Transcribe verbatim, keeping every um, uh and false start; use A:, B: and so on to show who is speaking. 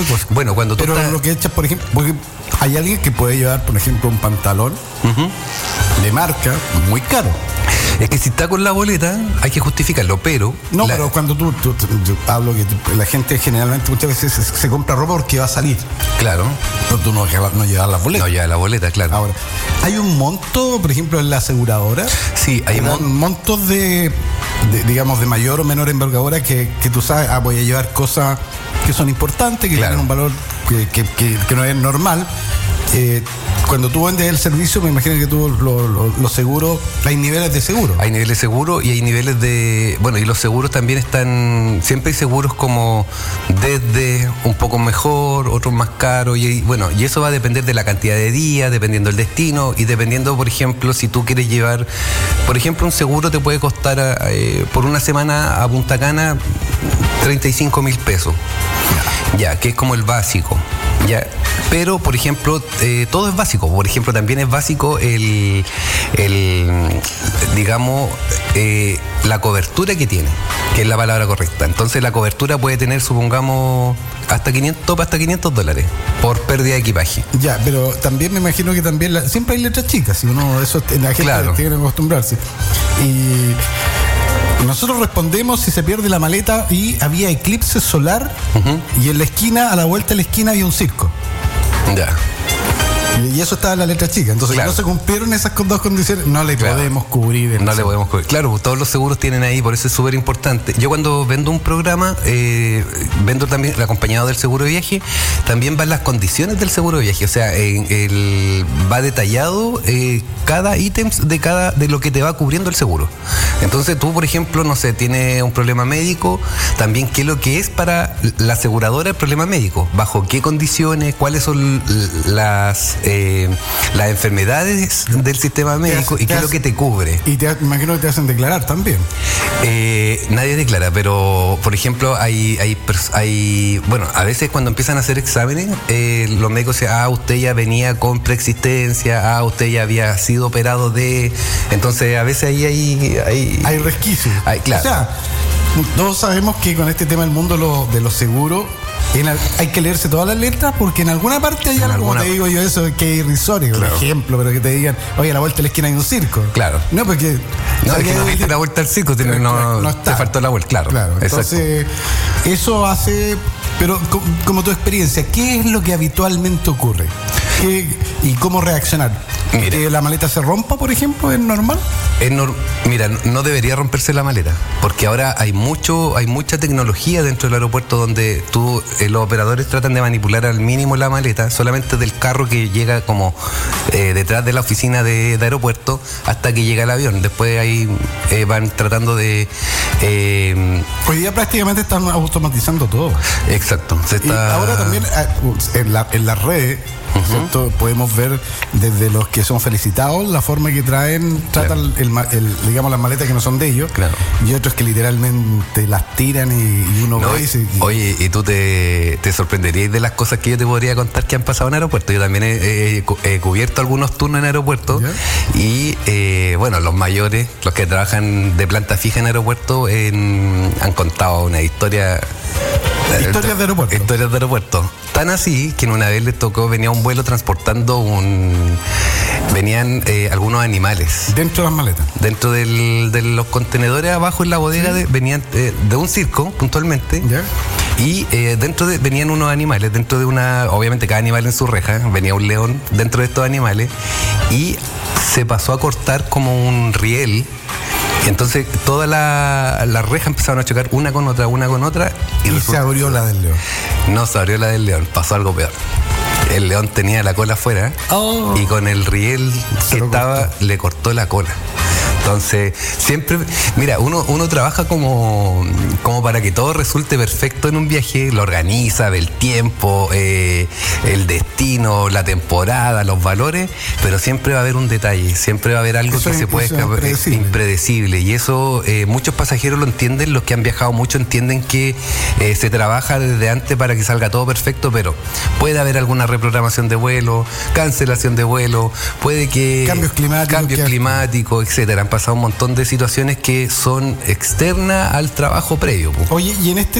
A: cosas.
B: Bueno, cuando tú
A: Pero
B: estás...
A: lo que echas, por ejemplo, porque hay alguien que puede llevar, por ejemplo, un pantalón uh-huh. de marca muy caro.
B: Es que si está con la boleta, hay que justificarlo, pero...
A: No,
B: la...
A: pero cuando tú, tú, tú yo hablo que tú, la gente generalmente muchas veces se, se compra ropa porque va a salir.
B: Claro.
A: Pero tú no, no llevas la boleta.
B: No llevas la boleta, claro.
A: Ahora, ¿hay un monto, por ejemplo, en la aseguradora?
B: Sí, hay
A: mon... montos de, de, digamos, de mayor o menor envergadura que, que tú sabes, ah, voy a llevar cosas que son importantes, que claro. tienen un valor que, que, que, que no es normal. Eh, cuando tú vendes el servicio, me imagino que tú los lo, lo seguros, hay niveles de seguro.
B: Hay niveles de seguro y hay niveles de... Bueno, y los seguros también están... Siempre hay seguros como desde un poco mejor, otros más caros. Y bueno, y eso va a depender de la cantidad de días, dependiendo del destino y dependiendo, por ejemplo, si tú quieres llevar... Por ejemplo, un seguro te puede costar eh, por una semana a Punta Cana treinta y cinco mil pesos. Ya, que es como el básico. Ya, pero por ejemplo, eh, todo es básico. Por ejemplo, también es básico el, el digamos, eh, la cobertura que tiene, que es la palabra correcta. Entonces la cobertura puede tener, supongamos, hasta quinientos, hasta quinientos dólares por pérdida de equipaje.
A: Ya, pero también me imagino que también la, siempre hay letras chicas, si uno, eso la gente claro. tiene que acostumbrarse. Y nosotros respondemos si se pierde la maleta y había eclipse solar uh-huh. y en la esquina, a la vuelta de la esquina había un circo.
B: Ya.
A: Y eso estaba en la letra chica. Entonces, claro. no se cumplieron esas dos condiciones, no le claro. podemos cubrir.
B: No le podemos cubrir. Claro, todos los seguros tienen ahí, por eso es súper importante. Yo cuando vendo un programa, eh, vendo también, el acompañado del seguro de viaje, también van las condiciones del seguro de viaje. O sea, en, el, va detallado eh, cada ítem de cada de lo que te va cubriendo el seguro. Entonces, tú, por ejemplo, no sé, tienes un problema médico, también qué es lo que es para la aseguradora el problema médico, bajo qué condiciones, cuáles son las... Eh, las enfermedades del sistema médico hace, y qué es lo que te cubre.
A: Y te imagino que te hacen declarar también.
B: Eh, nadie declara, pero por ejemplo hay, hay, hay bueno, a veces cuando empiezan a hacer exámenes, eh, los médicos dicen, ah, usted ya venía con preexistencia, ah, usted ya había sido operado de... Entonces a veces ahí hay... Hay,
A: hay resquicios.
B: Hay, claro.
A: O sea, todos sabemos que con este tema del mundo lo, de los seguros, En al, hay que leerse todas las letras porque en alguna parte hay algo, alguna... como te digo yo, eso que es irrisorio, claro. por ejemplo, pero que te digan, oye, a la vuelta de la esquina hay un circo.
B: Claro.
A: No, porque...
B: No, es que no diste la vuelta al circo, no, no, no está. Te faltó la vuelta, claro.
A: claro. Entonces, eso hace... Pero como tu experiencia, ¿qué es lo que habitualmente ocurre? ¿Qué, ¿Y cómo reaccionar? Mira, ¿que la maleta se rompa, por ejemplo? ¿Es normal?
B: Es nor- Mira, no debería romperse la maleta, porque ahora hay mucho, hay mucha tecnología dentro del aeropuerto donde tú, eh, los operadores tratan de manipular al mínimo la maleta, solamente del carro que llega como eh, detrás de la oficina de, de aeropuerto hasta que llega el avión. Después ahí eh, van tratando de... Eh,
A: Hoy día prácticamente están automatizando todo.
B: Exacto. Se está...
A: Y ahora también en, la, en las redes, uh-huh. ¿cierto? Podemos ver desde los que son felicitados la forma que traen, tratan claro. el, el, digamos las maletas que no son de ellos, claro. y otros que literalmente las tiran y, y uno
B: no,
A: ve y, se, y...
B: Oye, y tú te, te sorprenderías de las cosas que yo te podría contar que han pasado en aeropuerto. Yo también he, he, he cubierto algunos turnos en aeropuerto ¿ya? y eh, bueno, los mayores, los que trabajan de planta fija en aeropuerto en, han contado una historia.
A: Historias de aeropuerto.
B: Historias de aeropuerto. Tan así que en una vez les tocó, venía un vuelo transportando un... Venían eh, algunos animales.
A: ¿Dentro de las maletas?
B: Dentro del, de los contenedores abajo en la bodega, ¿sí? de, venían eh, de un circo, puntualmente.
A: ¿Ya?
B: Y eh, dentro de, venían unos animales, dentro de una... Obviamente cada animal en su reja, venía un león dentro de estos animales. Y se pasó a cortar como un riel. Entonces todas las la rejas empezaron a chocar una con otra, una con otra.
A: Y, y se abrió la del león.
B: No se abrió la del león, pasó algo peor. El león tenía la cola afuera oh. y con el riel que estaba cortó. Le cortó la cola. Entonces, siempre, mira, uno, uno trabaja como, como para que todo resulte perfecto en un viaje, lo organiza, ve el tiempo, eh, el destino, la temporada, los valores, pero siempre va a haber un detalle, siempre va a haber algo eso que se puede escapar, impredecible. impredecible. Y eso eh, muchos pasajeros lo entienden, los que han viajado mucho entienden que eh, se trabaja desde antes para que salga todo perfecto, pero puede haber alguna reprogramación de vuelo, cancelación de vuelo, puede que...
A: Cambios climáticos.
B: Cambios que climáticos, etcétera. Han pasado un montón de situaciones que son externas al trabajo previo.
A: Oye, y en este